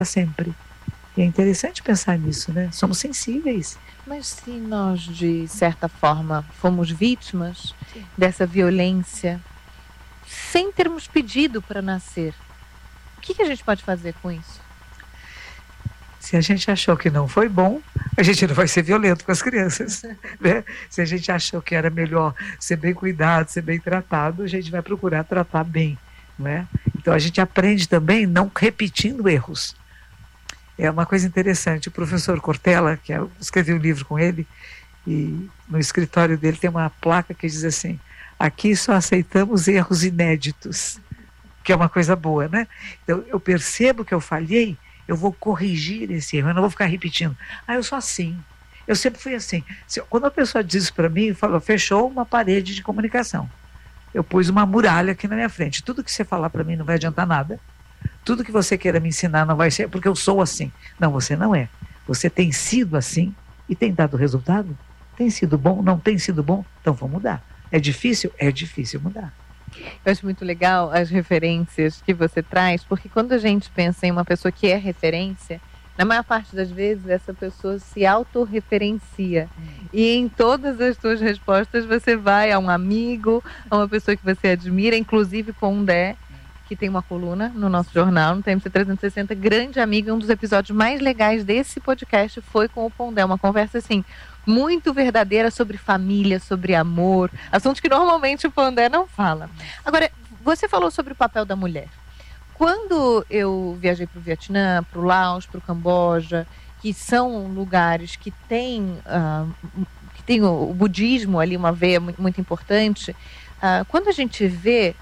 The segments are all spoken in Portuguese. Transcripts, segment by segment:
sempre. E é interessante pensar nisso, né? Somos sensíveis. Mas se nós, de certa forma, fomos vítimas dessa violência, sem termos pedido para nascer, o que a gente pode fazer com isso? Se a gente achou que não foi bom, a gente não vai ser violento com as crianças, né? Se a gente achou que era melhor ser bem cuidado, ser bem tratado, a gente vai procurar tratar bem, né? Então a gente aprende também não repetindo erros. É uma coisa interessante, o professor Cortella, que eu escrevi um livro com ele, e no escritório dele tem uma placa que diz assim: aqui só aceitamos erros inéditos, que é uma coisa boa, né? Então eu percebo que eu falhei, eu vou corrigir esse erro, eu não vou ficar repetindo. Eu sou assim, eu sempre fui assim. Quando a pessoa diz para mim, falou, fechou uma parede de comunicação, eu pus uma muralha aqui na minha frente, tudo que você falar para mim não vai adiantar nada, tudo que você queira me ensinar não vai ser, porque eu sou assim. Não, você não é. Você tem sido assim e tem dado resultado? Tem sido bom? Não tem sido bom? Então vamos mudar. É difícil? É difícil mudar. Eu acho muito legal as referências que você traz, porque quando a gente pensa em uma pessoa que é referência, na maior parte das vezes essa pessoa se autorreferencia. E em todas as suas respostas você vai a um amigo, a uma pessoa que você admira, inclusive Pondé, que tem uma coluna no nosso jornal, no TMC 360, grande amigo. E um dos episódios mais legais desse podcast foi com o Pondé, uma conversa assim, muito verdadeira sobre família, sobre amor, assuntos que normalmente o Pondé não fala. Agora, você falou sobre o papel da mulher. Quando eu viajei para o Vietnã, para o Laos, para o Camboja, que são lugares que têm o budismo ali, uma veia muito importante, quando a gente vê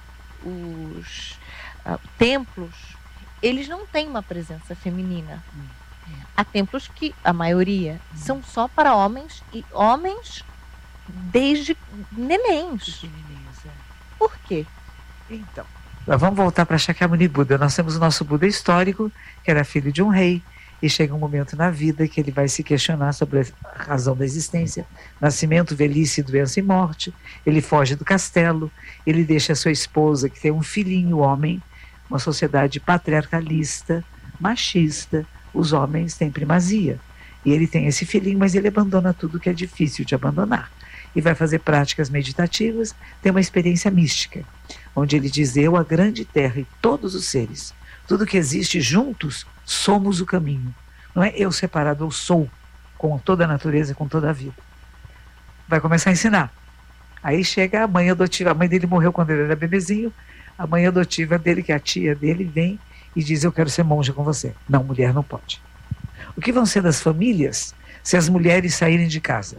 os templos, eles não têm uma presença feminina. Há templos que, a maioria, são só para homens, e homens desde nenéns. Por quê? Então, vamos voltar para Shakyamuni Buda. Nós temos o nosso Buda histórico, que era filho de um rei, e chega um momento na vida que ele vai se questionar sobre a razão da existência, nascimento, velhice, doença e morte. Ele foge do castelo, ele deixa a sua esposa, que tem um filhinho homem, uma sociedade patriarcalista, machista, os homens têm primazia. E ele tem esse filhinho, mas ele abandona tudo que é difícil de abandonar. E vai fazer práticas meditativas, tem uma experiência mística, onde ele diz: eu, a grande terra e todos os seres, tudo que existe juntos, somos o caminho. Não é eu separado, eu sou, com toda a natureza, com toda a vida. Vai começar a ensinar. Aí chega a mãe adotiva, a mãe dele morreu quando ele era bebezinho, a mãe adotiva dele, que é a tia dele, vem e diz: eu quero ser monja com você. Não, mulher não pode. O que vão ser das famílias se as mulheres saírem de casa?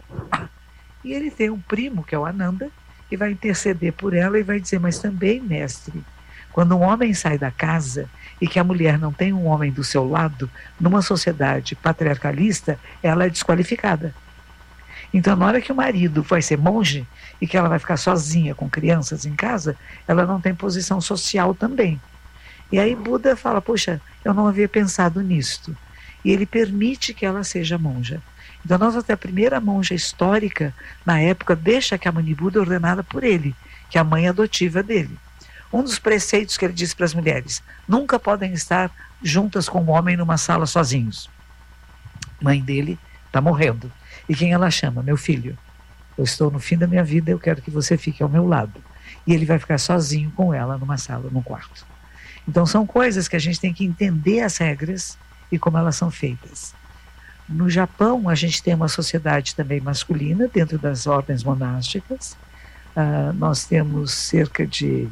E ele tem um primo, que é o Ananda, que vai interceder por ela e vai dizer: mas também, mestre, quando um homem sai da casa e que a mulher não tem um homem do seu lado, numa sociedade patriarcalista, ela é desqualificada. Então, na hora que o marido vai ser monge e que ela vai ficar sozinha com crianças em casa, ela não tem posição social também. E aí Buda fala: poxa, eu não havia pensado nisto. E ele permite que ela seja monja. Então nós até a primeira monja histórica, na época, deixa que a Shakyamuni Buda ordenada por ele, que é a mãe adotiva dele. Um dos preceitos que ele diz para as mulheres: nunca podem estar juntas com um homem numa sala sozinhos. A mãe dele está morrendo. E quem ela chama? Meu filho, eu estou no fim da minha vida, eu quero que você fique ao meu lado. E ele vai ficar sozinho com ela numa sala, num quarto. Então são coisas que a gente tem que entender as regras e como elas são feitas. No Japão, a gente tem uma sociedade também masculina dentro das ordens monásticas. Nós temos cerca de,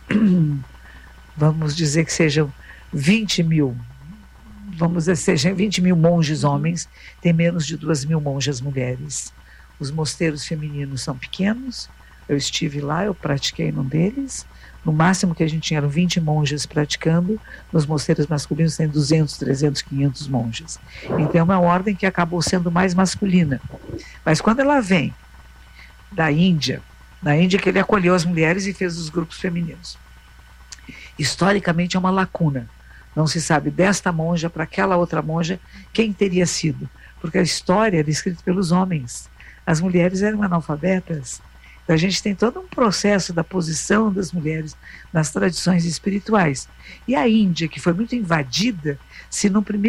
vamos dizer que sejam 20 mil, vamos dizer que sejam 20 mil monges homens, tem menos de 2.000 monjas mulheres. Os mosteiros femininos são pequenos, eu estive lá, eu pratiquei num deles. No máximo que a gente tinha eram 20 monjas praticando, nos mosteiros masculinos tem 200, 300, 500 monjas. Então é uma ordem que acabou sendo mais masculina. Mas quando ela vem da Índia, na Índia que ele acolheu as mulheres e fez os grupos femininos, historicamente é uma lacuna. Não se sabe desta monja para aquela outra monja quem teria sido, porque a história era escrita pelos homens. As mulheres eram analfabetas. Então a gente tem todo um processo da posição das mulheres nas tradições espirituais. E a Índia, que foi muito invadida, se no primeiro